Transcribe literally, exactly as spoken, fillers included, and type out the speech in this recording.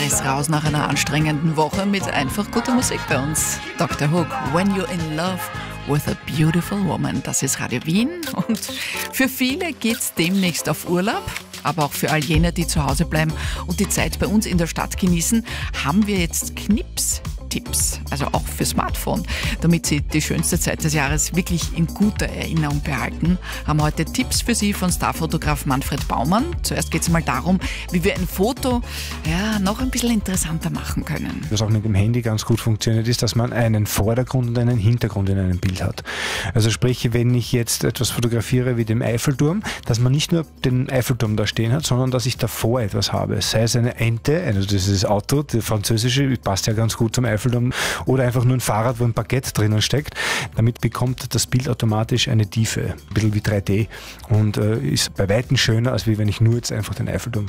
Riss raus nach einer anstrengenden Woche mit einfach guter Musik bei uns. Doktor Hook, When You're in Love with a Beautiful Woman. Das ist Radio Wien und für viele geht's demnächst auf Urlaub. Aber auch für all jene, die zu Hause bleiben und die Zeit bei uns in der Stadt genießen, haben wir jetzt Knips-Tipps, also auch für Smartphone. Damit Sie die schönste Zeit des Jahres wirklich in guter Erinnerung behalten, haben wir heute Tipps für Sie von Starfotograf Manfred Baumann. Zuerst geht es mal darum, wie wir ein Foto ja, noch ein bisschen interessanter machen können. Was auch mit dem Handy ganz gut funktioniert, ist, dass man einen Vordergrund und einen Hintergrund in einem Bild hat. Also sprich, wenn ich jetzt etwas fotografiere wie den Eiffelturm, dass man nicht nur den Eiffelturm da stehen hat, sondern dass ich davor etwas habe. Sei es eine Ente, also das ist das Auto, der französische, passt ja ganz gut zum Eiffelturm, oder einfach nur ein Fahrrad, wo ein Baguette drinnen steckt. Damit bekommt das Bild automatisch eine Tiefe, ein bisschen wie drei D und äh, ist bei Weitem schöner, als wie wenn ich nur jetzt einfach den Eiffelturm